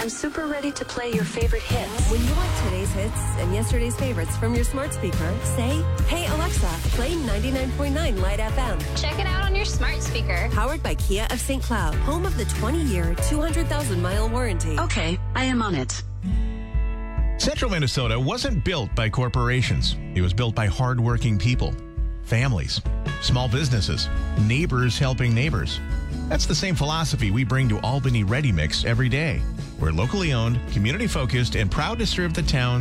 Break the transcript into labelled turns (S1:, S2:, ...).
S1: I'm super ready to play your favorite hits.
S2: When you want today's hits and yesterday's favorites from your smart speaker, say, "Hey Alexa, play 99.9 Light FM."
S3: Check it out on your smart speaker.
S2: Powered by Kia of St. Cloud, home of the 20-year, 200,000-mile warranty.
S1: Okay, I am on it.
S4: Central Minnesota wasn't built by corporations. It was built by hardworking people, families, small businesses, neighbors helping neighbors. That's the same philosophy we bring to Albany Ready Mix every day. We're locally owned, community focused, and proud to serve the town